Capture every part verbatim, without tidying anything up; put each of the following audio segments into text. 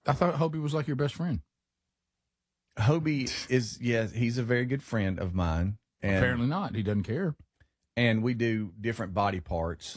I thought Hobie was like your best friend. Hobie is, yes, he's a very good friend of mine. And, Apparently not. He doesn't care. And we do different body parts.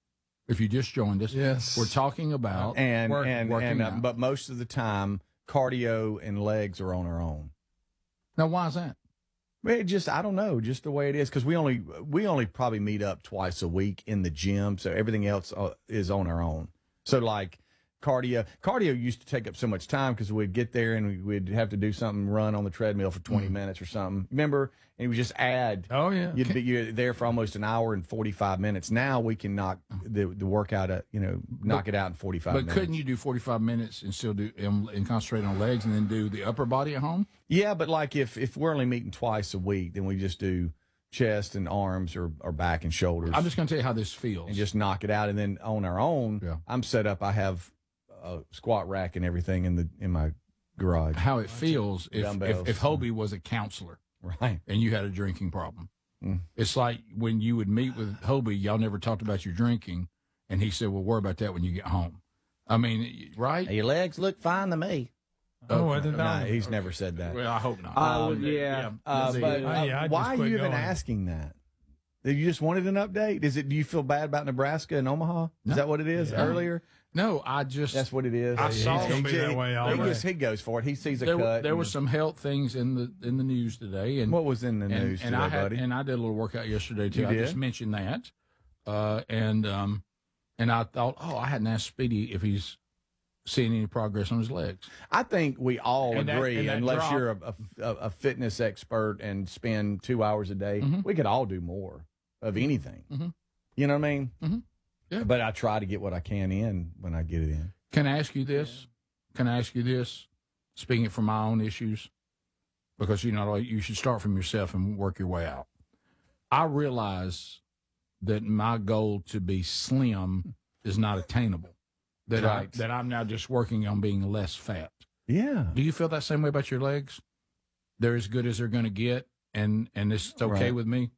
If you just joined us, yes, we're talking about and work, and, working and uh, out. But most of the time, cardio and legs are on our own. Now, why is that? It just, I don't know, just the way it is. Because we only we only probably meet up twice a week in the gym, so everything else uh, is on our own. So like cardio, cardio used to take up so much time because we'd get there and we'd have to do something, run on the treadmill for twenty mm. minutes or something. Remember? And we just add. Oh yeah, you'd be you're there for almost an hour and forty five minutes. Now we can knock the the workout, at, you know, knock but, it out in forty five. But minutes. couldn't you do forty five minutes and still do and, and concentrate on legs and then do the upper body at home? Yeah, but like if if we're only meeting twice a week, then we just do chest and arms or, or back and shoulders. I'm just going to tell you how this feels. And just knock it out. And then on our own, yeah. I'm set up. I have a squat rack and everything in the in my garage. How it feels if, if, if Hobie was a counselor. Right. And you had a drinking problem. Mm. It's like when you would meet with Hobie, y'all never talked about your drinking. And he said, well, worry about that when you get home. I mean, right? Your legs look fine to me. Oh, I did not. No, he's okay. never said that. Well, I hope not. Oh, um, yeah. yeah. Uh, but uh, yeah, why are you even going. asking that? You just wanted an update? Is it? Do you feel bad about Nebraska and Omaha? Is no. that what it is? Yeah. Earlier? No, I just. That's what it is. I yeah, saw he's gonna be that way all he, day. just, he goes for it. He sees a there, cut. There and, were some health things in the in the news today, and what was in the and, news and today, I had, buddy? And I did a little workout yesterday too. You I did? just mentioned that, uh, and um, and I thought, oh, I hadn't asked Speedy if he's seeing any progress on his legs. I think we all and agree, that, and that unless drop, you're a, a, a fitness expert and spend two hours a day, mm-hmm. we could all do more of anything. Mm-hmm. You know what I mean? Mm-hmm. Yeah. But I try to get what I can in when I get it in. Can I ask you this? Can I ask you this? Speaking from my own issues, because you know you should start from yourself and work your way out. I realize that my goal to be slim is not attainable. That right. I that I'm now just working on being less fat. Yeah. Do you feel that same way about your legs? They're as good as they're going to get, and and it's okay right. with me.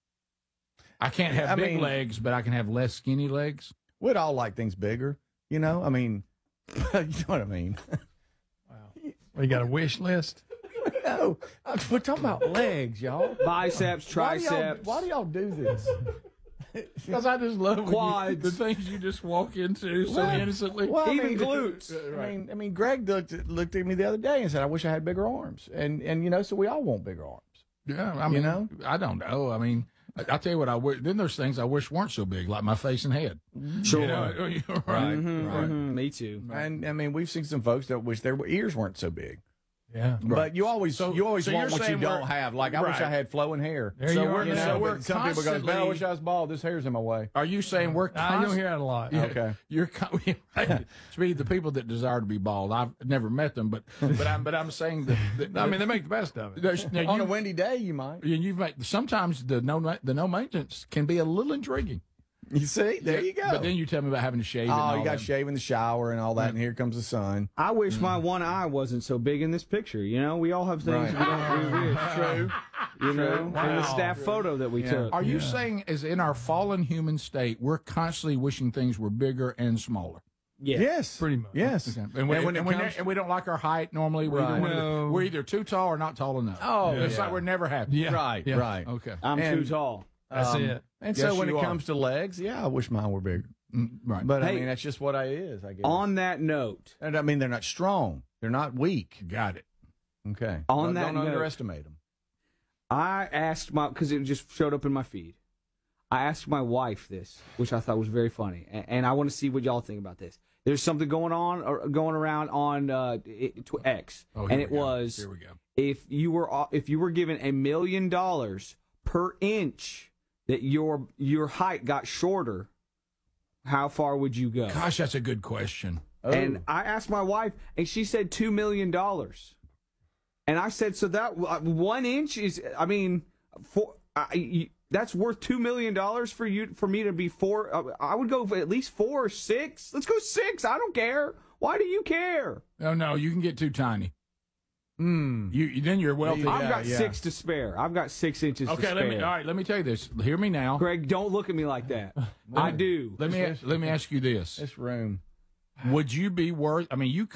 I can't have I big mean, legs, but I can have less skinny legs. We'd all like things bigger, you know. I mean, you know what I mean. Wow. Well, you got a wish list? No, we're talking about legs, y'all. Biceps, triceps. Why do y'all, why do, y'all do this? Because I just love quads, you, the things you just walk into so well, innocently. Well, even I mean, glutes. I mean, I mean, Greg looked at, looked at me the other day and said, "I wish I had bigger arms," and and you know, so we all want bigger arms. Yeah, I mean, you know, I don't know. I mean, I, I tell you what, I wish. Then there's things I wish weren't so big, like my face and head. Sure, you know, right, mm-hmm, right. Mm-hmm. Me too. And I mean, we've seen some folks that wish their ears weren't so big. Yeah, but right. you always so, you always so want what you don't have. Like I right. wish I had flowing hair. There so you we're, are. You know, so we're some people go, "Man, I wish I was bald. This hair's in my way." Are you saying we're? I don't hear that a lot. Yeah, okay, you're. Right. Speed, the people that desire to be bald, I've never met them, but but I'm but I'm saying that. that I mean, they make the best of it. Now, on you, a windy day, you might. And you've made, sometimes the no the no maintenance can be a little intriguing. You see, there you go. But then you tell me about having to shave. Oh, and all you got that. to shave in the shower and all that, Yeah. and here comes the sun. I wish mm. my one eye wasn't so big in this picture. You know, we all have things right. we don't do. With. True. You know, Wow. in the staff True. photo that we yeah. took. Are you Yeah. saying, as in our fallen human state, we're constantly wishing things were bigger and smaller? Yeah. Yes. Pretty much. Yes. Okay. And, we, And when and, it we, comes- and we don't like our height normally. We're, Right. either, one of the- No. we're either too tall or not tall enough. Oh, It's yeah. like we're never happy. Yeah. Right, Yeah. right. Okay. I'm And- too tall. That's Um, it. And Yes, so when you it are. comes to legs, yeah, I wish mine were bigger. Mm, right. But I Hey, mean, that's just what I is, I guess. On that note, and I mean, they're not strong. They're not weak. Got it. Okay. On don't, that don't note- underestimate them. I asked my, because it just showed up in my feed. I asked my wife this, which I thought was very funny, and, and I want to see what y'all think about this. There's something going on or going around on uh, it, tw- X, Oh, here and we it go. was Here we go. if you were uh, if you were given a million dollars per inch that your your height got shorter, how far would you go? Gosh, that's a good question. Oh. And I asked my wife, and she said two million dollars. And I said, so that uh, one inch is, I mean, for I, you, that's worth two million dollars for you for me to be four. Uh, I would go for at least four or six. Let's go six. I don't care. Why do you care? Oh, no, you can get too tiny. Mm. You Then you're wealthy. Yeah, I've got yeah. six to spare. I've got six inches Okay, to spare. let me. All right, let me tell you this. Hear me now. Greg, don't look at me like that. I do. Let me let me ask you this. This room. Would you be worth? I mean, you